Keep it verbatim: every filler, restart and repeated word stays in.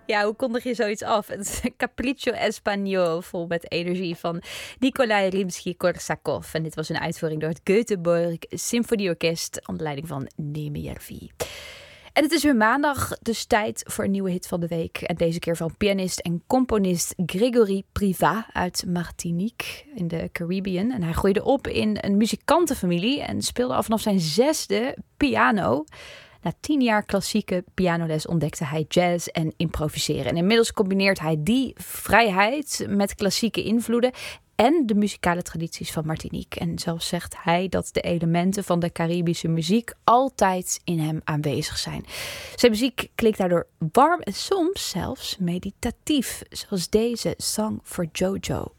Ja, hoe kondig je zoiets af? Het is Capriccio Espagnol, vol met energie van Nikolai Rimsky-Korsakov. En dit was een uitvoering door het Göteborg Symfonieorkest onder leiding van Nejmijärvi. En het is weer maandag, dus tijd voor een nieuwe hit van de week. En deze keer van pianist en componist Grégory Privat uit Martinique in de Caribbean. En hij groeide op in een muzikantenfamilie en speelde al vanaf zijn zesde piano. Na tien jaar klassieke pianoles ontdekte hij jazz en improviseren. En inmiddels combineert hij die vrijheid met klassieke invloeden en de muzikale tradities van Martinique. En zelfs zegt hij dat de elementen van de Caribische muziek altijd in hem aanwezig zijn. Zijn muziek klinkt daardoor warm en soms zelfs meditatief, zoals deze Song for Jojo.